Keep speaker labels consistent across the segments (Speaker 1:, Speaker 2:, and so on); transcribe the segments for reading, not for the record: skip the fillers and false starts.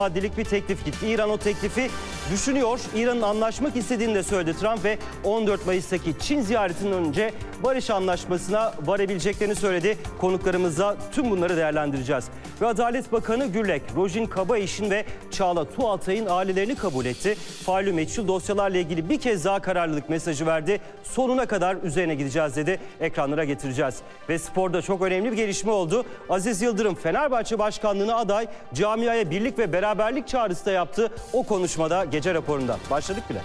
Speaker 1: Maddelik bir teklif gitti. İran o teklifi düşünüyor. İran'ın anlaşmak istediğini de söyledi Trump ve 14 Mayıs'taki Çin ziyaretinden önce barış anlaşmasına varabileceklerini söyledi. Konuklarımızla tüm bunları değerlendireceğiz. Ve Adalet Bakanı Gürlek, Rojin Kabayiş'in ve Çağla Tuğaltay'ın ailelerini kabul etti. Faili meçhul dosyalarla ilgili bir kez daha kararlılık mesajı verdi. Sonuna kadar üzerine gideceğiz dedi. Ekranlara getireceğiz. Ve sporda çok önemli bir gelişme oldu. Aziz Yıldırım Fenerbahçe Başkanlığı'na aday, camiaya birlik ve beraberlik çağrısı da yaptı. O konuşmada gece raporunda. Başladık bile.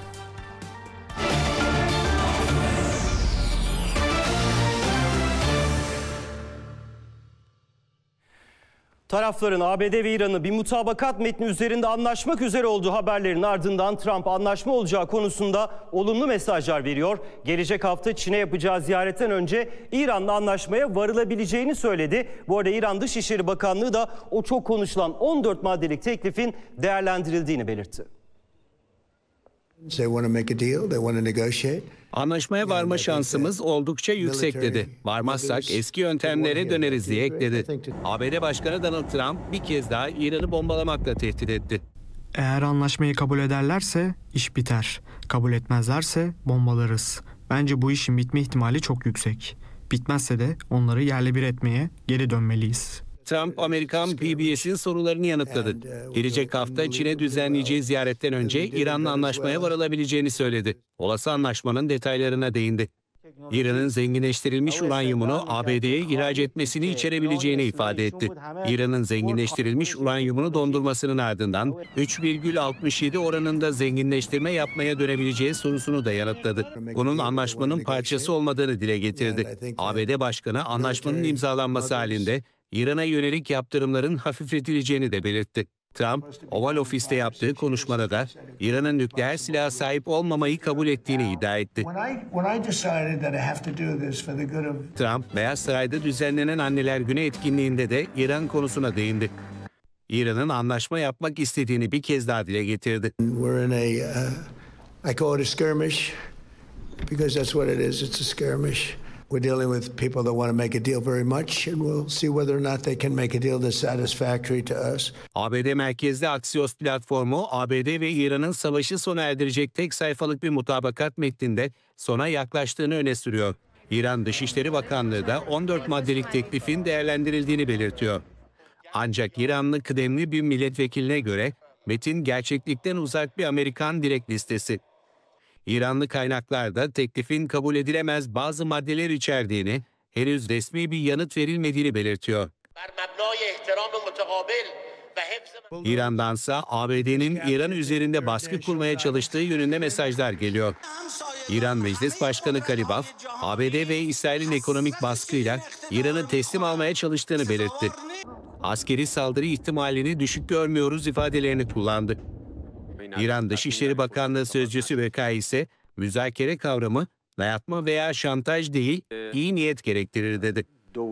Speaker 1: Tarafların ABD ve İran'ı bir mutabakat metni üzerinde anlaşmak üzere olduğu haberlerin ardından Trump anlaşma olacağı konusunda olumlu mesajlar veriyor. Gelecek hafta Çin'e yapacağı ziyaretten önce İran'la anlaşmaya varılabileceğini söyledi. Bu arada İran Dışişleri Bakanlığı da o çok konuşulan 14 maddelik teklifin değerlendirildiğini belirtti.
Speaker 2: Anlaşmaya varma şansımız oldukça yüksek dedi. Varmazsak eski yöntemlere döneriz diye ekledi. ABD Başkanı Donald Trump bir kez daha İran'ı bombalamakla tehdit etti.
Speaker 3: Eğer anlaşmayı kabul ederlerse iş biter. Kabul etmezlerse bombalarız. Bence bu işin bitme ihtimali çok yüksek. Bitmezse de onları yerle bir etmeye geri dönmeliyiz.
Speaker 2: Trump, Amerikan PBS'in sorularını yanıtladı. Gelecek hafta Çin'e düzenleyeceği ziyaretten önce İran'la anlaşmaya varılabileceğini söyledi. Olası anlaşmanın detaylarına değindi. İran'ın zenginleştirilmiş uranyumunu ABD'ye ihraç etmesini içerebileceğini ifade etti. İran'ın zenginleştirilmiş uranyumunu dondurmasının ardından 3,67 oranında zenginleştirme yapmaya dönebileceği sorusunu da yanıtladı. Bunun anlaşmanın parçası olmadığını dile getirdi. ABD Başkanı anlaşmanın imzalanması halinde İran'a yönelik yaptırımların hafifletileceğini de belirtti. Trump, Oval Ofis'te yaptığı konuşmada da İran'ın nükleer silaha sahip olmamayı kabul ettiğini iddia etti. Trump, Beyaz Saray'da düzenlenen Anneler Günü etkinliğinde de İran konusuna değindi. İran'ın anlaşma yapmak istediğini bir kez daha dile getirdi.
Speaker 4: We're dealing with people that want to make a deal very much, and we'll see whether or not they can make a deal that's satisfactory to us.
Speaker 2: ABD merkezli Axios platformu, ABD ve İran'ın savaşı sona erdirecek tek sayfalık bir mutabakat metninde sona yaklaştığını öne sürüyor. İran Dışişleri Bakanlığı da 14 maddelik teklifin değerlendirildiğini belirtiyor. Ancak İranlı kıdemli bir milletvekiline göre metin gerçeklikten uzak bir Amerikan direkt listesi. İranlı kaynaklar da teklifin kabul edilemez bazı maddeler içerdiğini, henüz resmi bir yanıt verilmediğini belirtiyor. İran'dansa ABD'nin İran üzerinde baskı kurmaya çalıştığı yönünde mesajlar geliyor. İran Meclis Başkanı Karibaf, ABD ve İsrail'in ekonomik baskıyla İran'ı teslim almaya çalıştığını belirtti. Askeri saldırı ihtimalini düşük görmüyoruz ifadelerini kullandı. İran Dışişleri Bakanlığı Sözcüsü Veka ise müzakere kavramı dayatma veya şantaj değil, iyi niyet gerektirir dedi.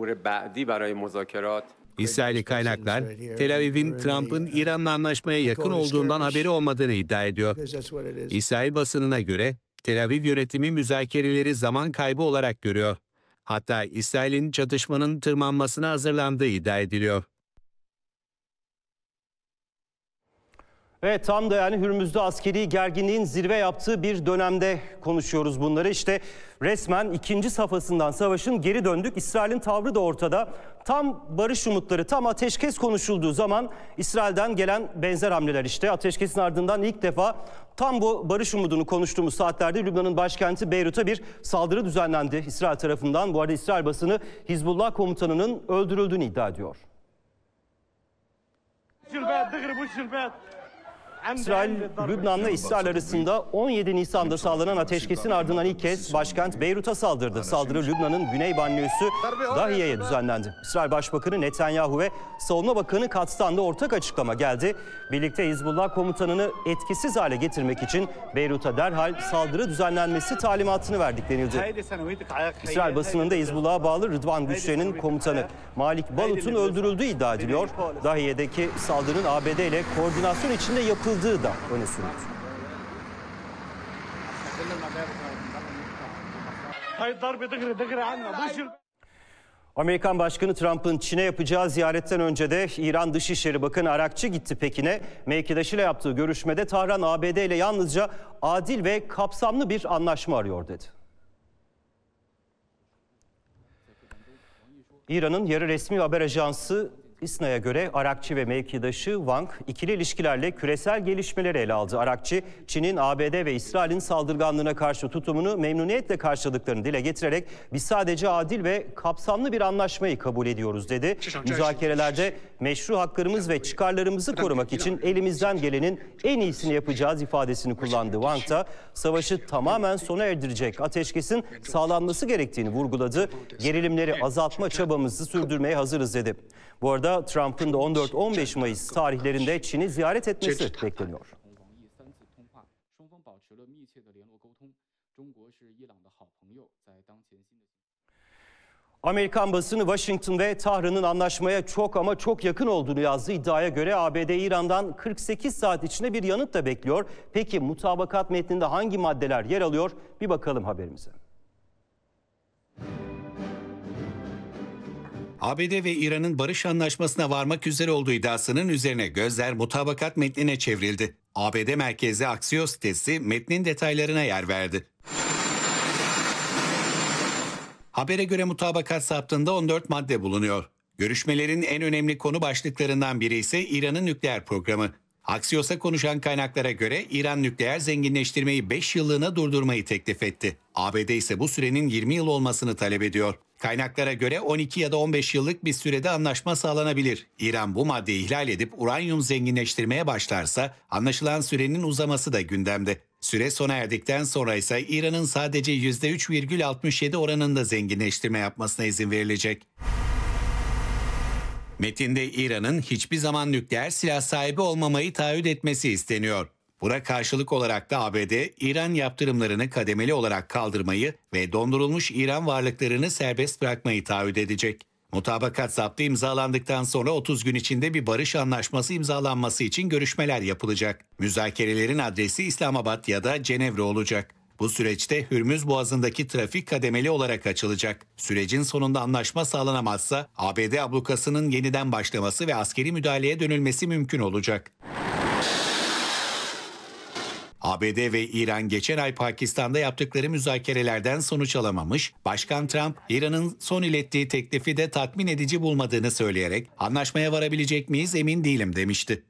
Speaker 2: İsraili kaynaklar, Tel Aviv'in Trump'ın İran'la anlaşmaya yakın olduğundan haberi olmadığını iddia ediyor. İsrail basınına göre Tel Aviv yönetimi müzakereleri zaman kaybı olarak görüyor. Hatta İsrail'in çatışmanın tırmanmasına hazırlandığı iddia ediliyor.
Speaker 1: Evet, tam da yani Hürmüz'de askeri gerginliğin zirve yaptığı bir dönemde konuşuyoruz bunları. İşte resmen ikinci safhasından savaşın geri döndük. İsrail'in tavrı da ortada. Tam barış umutları, tam ateşkes konuşulduğu zaman İsrail'den gelen benzer hamleler işte. Ateşkesin ardından ilk defa tam bu barış umudunu konuştuğumuz saatlerde Lübnan'ın başkenti Beyrut'a bir saldırı düzenlendi İsrail tarafından. Bu arada İsrail basını Hizbullah komutanının öldürüldüğünü iddia ediyor. İsrail, Lübnan'la İsrail arasında 17 Nisan'da sağlanan ateşkesin ardından ilk kez başkent Beyrut'a saldırdı. Saldırı Lübnan'ın güney banliyösü Dahiye'ye düzenlendi. İsrail Başbakanı Netanyahu ve Savunma Bakanı Katz'tan da ortak açıklama geldi. Birlikte Hizbullah komutanını etkisiz hale getirmek için Beyrut'a derhal saldırı düzenlenmesi talimatını verdik denildi. İsrail basınında Hizbullah'a bağlı Rıdvan güçlerinin komutanı Malik Balut'un öldürüldüğü iddia ediliyor. Dahiye'deki saldırının ABD ile koordinasyon içinde yapıldığı da öne sürüldü. Amerikan Başkanı Trump'ın Çin'e yapacağı ziyaretten önce de İran Dışişleri Bakanı Arakçı gitti Pekin'e. Mevkidaşıyla yaptığı görüşmede Tahran ABD ile yalnızca adil ve kapsamlı bir anlaşma arıyor dedi. İran'ın yarı resmi haber ajansı İSNA'ya göre Arakçı ve mevkidaşı Wang ikili ilişkilerle küresel gelişmeleri ele aldı. Arakçı, Çin'in ABD ve İsrail'in saldırganlığına karşı tutumunu memnuniyetle karşıladıklarını dile getirerek biz sadece adil ve kapsamlı bir anlaşmayı kabul ediyoruz dedi. Müzakerelerde meşru haklarımız ve çıkarlarımızı korumak için elimizden gelenin en iyisini yapacağız ifadesini kullandı. Wang da savaşı tamamen sona erdirecek ateşkesin sağlanması gerektiğini vurguladı. Gerilimleri azaltma çabamızı sürdürmeye hazırız dedi. Bu arada Trump'ın da 14-15 Mayıs tarihlerinde Çin'i ziyaret etmesi bekleniyor. Amerikan basını Washington ve Tahran'ın anlaşmaya çok ama çok yakın olduğunu yazdığı iddiaya göre ABD İran'dan 48 saat içinde bir yanıt da bekliyor. Peki mutabakat metninde hangi maddeler yer alıyor? Bir bakalım haberimize.
Speaker 2: ABD ve İran'ın barış anlaşmasına varmak üzere olduğu iddiasının üzerine gözler mutabakat metnine çevrildi. ABD merkezli Axios sitesi metnin detaylarına yer verdi. Habere göre mutabakat saptığında 14 madde bulunuyor. Görüşmelerin en önemli konu başlıklarından biri ise İran'ın nükleer programı. Axios'a konuşan kaynaklara göre İran nükleer zenginleştirmeyi 5 yıllığına durdurmayı teklif etti. ABD ise bu sürenin 20 yıl olmasını talep ediyor. Kaynaklara göre 12 ya da 15 yıllık bir sürede anlaşma sağlanabilir. İran bu maddeyi ihlal edip uranyum zenginleştirmeye başlarsa anlaşılan sürenin uzaması da gündemde. Süre sona erdikten sonra ise İran'ın sadece %3,67 oranında zenginleştirme yapmasına izin verilecek. Metinde İran'ın hiçbir zaman nükleer silah sahibi olmamayı taahhüt etmesi isteniyor. Buna karşılık olarak da ABD, İran yaptırımlarını kademeli olarak kaldırmayı ve dondurulmuş İran varlıklarını serbest bırakmayı taahhüt edecek. Mutabakat zaptı imzalandıktan sonra 30 gün içinde bir barış anlaşması imzalanması için görüşmeler yapılacak. Müzakerelerin adresi İslamabad ya da Cenevre olacak. Bu süreçte Hürmüz Boğazı'ndaki trafik kademeli olarak açılacak. Sürecin sonunda anlaşma sağlanamazsa ABD ablukasının yeniden başlaması ve askeri müdahaleye dönülmesi mümkün olacak. ABD ve İran geçen ay Pakistan'da yaptıkları müzakerelerden sonuç alamamış, Başkan Trump, İran'ın son ilettiği teklifi de tatmin edici bulmadığını söyleyerek anlaşmaya varabilecek miyiz emin değilim demişti.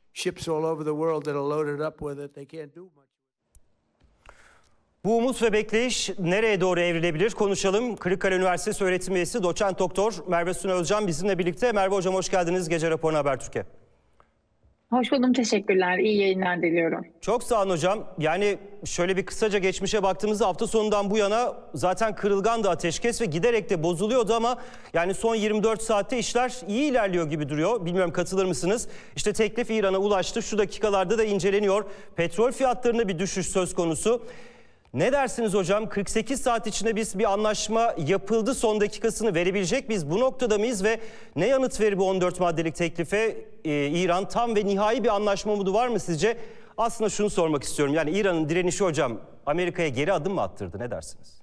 Speaker 1: Bu umut ve bekleyiş nereye doğru evrilebilir? Konuşalım. Kırıkkale Üniversitesi öğretim üyesi doçent doktor Merve Suna Özcan bizimle birlikte. Merve Hocam hoş geldiniz Gece Raporu'na Habertürk'e.
Speaker 5: Hoş buldum, teşekkürler. İyi yayınlar diliyorum.
Speaker 1: Çok sağ olun hocam. Yani şöyle bir kısaca geçmişe baktığımızda hafta sonundan bu yana zaten kırılgandı ateşkes ve giderek de bozuluyordu ama yani son 24 saatte işler iyi ilerliyor gibi duruyor. Bilmiyorum katılır mısınız? İşte teklif İran'a ulaştı. Şu dakikalarda da inceleniyor. Petrol fiyatlarında bir düşüş söz konusu. Ne dersiniz hocam? 48 saat içinde biz bir anlaşma yapıldı. Son dakikasını verebilecek miyiz? Bu noktada mıyız ve ne yanıt verir bu 14 maddelik teklife? İran tam ve nihai bir anlaşma umudu var mı sizce? Aslında şunu sormak istiyorum. Yani İran'ın direnişi hocam Amerika'ya geri adım mı attırdı? Ne dersiniz?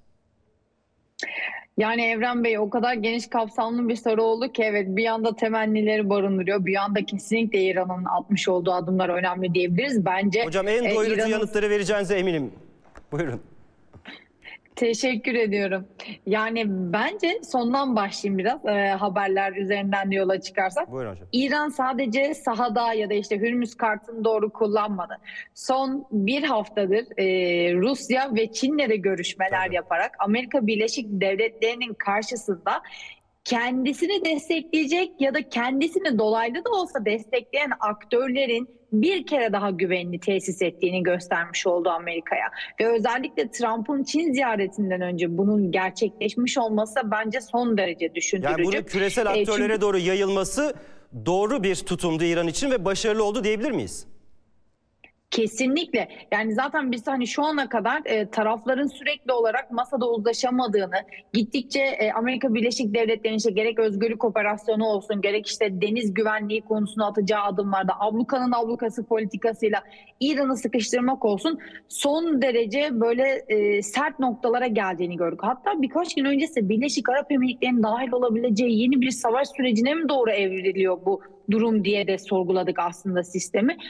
Speaker 5: Yani Evren Bey, o kadar geniş kapsamlı bir soru oldu ki evet, bir yanda temennileri barındırıyor. Bir yanda kesinlikle İran'ın atmış olduğu adımlar önemli diyebiliriz. Bence
Speaker 1: hocam en doyurucu yanıtları vereceğinize eminim. Buyurun.
Speaker 5: Teşekkür ediyorum. Yani bence sondan başlayayım biraz haberler üzerinden de yola çıkarsak.
Speaker 1: Buyurun hocam.
Speaker 5: İran sadece sahada ya da işte Hürmüz kartını doğru kullanmadı. Son bir haftadır Rusya ve Çin'le de görüşmeler yaparak Amerika Birleşik Devletleri'nin karşısında kendisini destekleyecek ya da kendisini dolaylı da olsa destekleyen aktörlerin bir kere daha güvenini tesis ettiğini göstermiş oldu Amerika'ya. Ve özellikle Trump'ın Çin ziyaretinden önce bunun gerçekleşmiş olması bence son derece düşündürücü.
Speaker 1: Yani bunun küresel aktörlere doğru yayılması doğru bir tutumdu İran için ve başarılı oldu diyebilir miyiz?
Speaker 5: Kesinlikle. Yani zaten biz hani şu ana kadar tarafların sürekli olarak masada uzlaşamadığını, gittikçe Amerika Birleşik Devletleri'nin işte gerek özgürlük operasyonu olsun, gerek işte deniz güvenliği konusunda atacağı adımlarda ablukanın ablukası politikasıyla İran'ı sıkıştırmak olsun, son derece böyle sert noktalara geldiğini gördük. Hatta birkaç gün öncesi Birleşik Arap Emirlikleri'nin dahil olabileceği yeni bir savaş sürecine mi doğru evriliyor bu durum diye de sorguladık aslında sistemi.